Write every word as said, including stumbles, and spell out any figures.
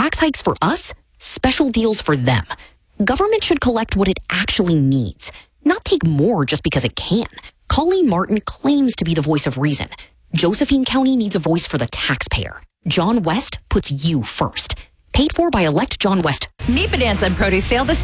Tax hikes for us, special deals for them. Government should collect what it actually needs, not take more just because it can. Colleen Martin claims to be the voice of reason. Josephine County needs a voice for the taxpayer. John West puts you first. Paid for by elect John West. Meat Bonanza and produce sale this